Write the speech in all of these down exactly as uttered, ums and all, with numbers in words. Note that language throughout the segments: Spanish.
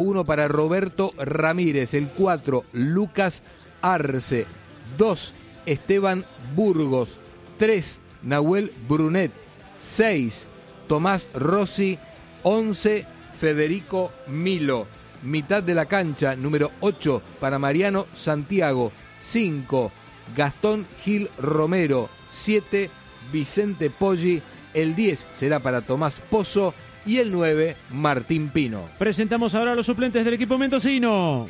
uno para Roberto Ramírez. El cuatro, Lucas Arce. dos, Esteban Burgos. tres, Nahuel Brunet. seis, Tomás Rossi. once, Federico Milo. Mitad de la cancha, número ocho, para Mariano Santiago. cinco, Gastón Gil Romero. siete, Vicente Poggi. El diez será para Tomás Pozo. Y el nueve, Martín Pino. Presentamos ahora a los suplentes del equipo mendocino.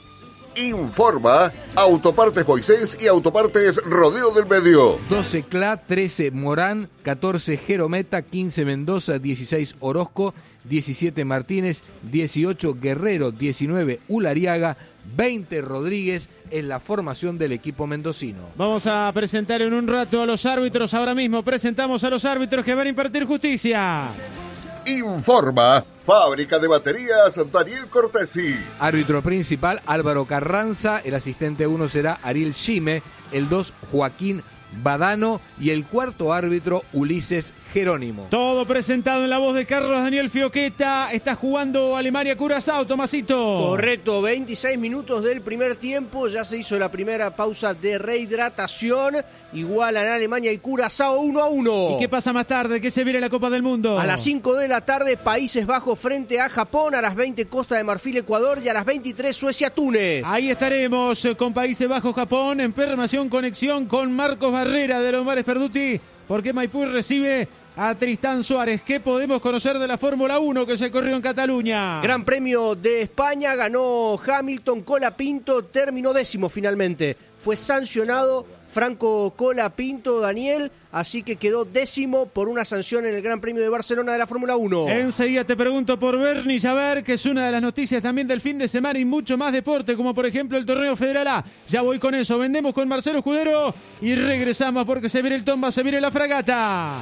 Informa Autopartes Moisés y Autopartes Rodeo del Medio. doce, Cla. trece, Morán. catorce, Jerometa. quince, Mendoza. dieciséis, Orozco. diecisiete, Martínez. dieciocho, Guerrero. diecinueve, Ulariaga. veinte, Rodríguez, en la formación del equipo mendocino. Vamos a presentar en un rato a los árbitros. Ahora mismo presentamos a los árbitros que van a impartir justicia. Informa Fábrica de Baterías Daniel Cortesi. Árbitro principal Álvaro Carranza. El asistente uno será Ariel Shime. El dos, Joaquín Badano. Y el cuarto árbitro, Ulises Jerónimo. Todo presentado en la voz de Carlos Daniel Fioqueta. Está jugando Alemania-Curazao, Tomasito. Correcto, veintiséis minutos del primer tiempo. Ya se hizo la primera pausa de rehidratación. Igualan Alemania y Curazao uno a uno. ¿Y qué pasa más tarde? ¿Qué se viene en la Copa del Mundo? A las cinco de la tarde, Países Bajos frente a Japón. A las veinte, Costa de Marfil, Ecuador. Y a las veintitrés, Suecia-Túnez. Ahí estaremos con Países Bajos, Japón. En permación, conexión con Marcos Barrera de los Mares Perduti. Porque Maipú recibe a Tristán Suárez. ¿Qué podemos conocer de la Fórmula uno que se corrió en Cataluña? Gran Premio de España, ganó Hamilton. Colapinto terminó décimo finalmente. Fue sancionado Franco Colapinto, Daniel, así que quedó décimo por una sanción en el Gran Premio de Barcelona de la Fórmula uno. Enseguida te pregunto por Bernie Javer, que es una de las noticias también del fin de semana y mucho más deporte, como por ejemplo el Torneo Federal A. Ya voy con eso, vendemos con Marcelo Escudero y regresamos porque se viene el Tomba, se viene la fragata.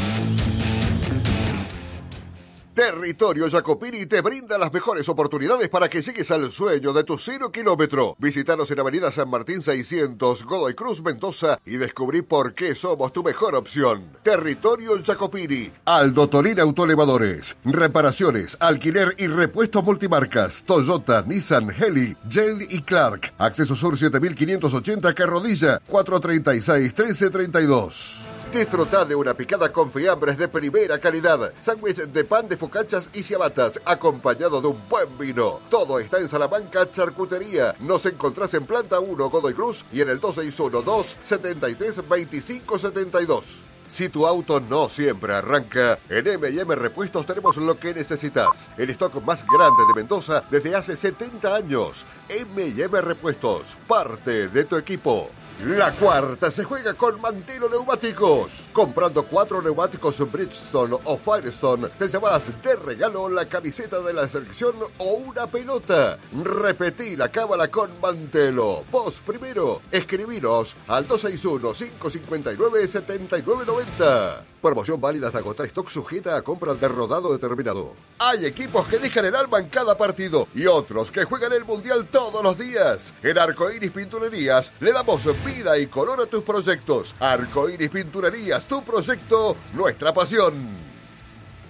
Territorio Jacopini te brinda las mejores oportunidades para que llegues al sueño de tu cero kilómetro. Visítanos en Avenida San Martín seiscientos, Godoy Cruz, Mendoza, y descubrí por qué somos tu mejor opción. Territorio Jacopini. Aldo Torina Autoelevadores. Reparaciones, alquiler y repuestos multimarcas. Toyota, Nissan, Heli, Yale y Clark. Acceso Sur siete mil quinientos ochenta, Carrodilla, cuatro treinta y seis, trece treinta y dos. Disfruta de una picada con fiambres de primera calidad, sándwich de pan de focachas y ciabatas, acompañado de un buen vino. Todo está en Salamanca Charcutería. Nos encontrás en Planta uno, Godoy Cruz, y en el dos seis uno, dos setenta y tres, veinticinco setenta y dos. Si tu auto no siempre arranca, en eme y eme Repuestos tenemos lo que necesitas. El stock más grande de Mendoza desde hace setenta años. eme y eme Repuestos, parte de tu equipo. La cuarta se juega con Mantelo Neumáticos. Comprando cuatro neumáticos Bridgestone o Firestone, te llevas de regalo la camiseta de la selección o una pelota. Repetí la cábala con Mantelo. Vos primero, escribinos al dos seis uno, cinco cinco nueve, siete nueve nueve cero. Promoción válida hasta agotar stock, sujeta a compra de rodado determinado. Hay equipos que dejan el alma en cada partido y otros que juegan el mundial todos los días. En Arcoiris Pinturerías le damos vida y color a tus proyectos. Arcoiris Pinturerías, tu proyecto, nuestra pasión.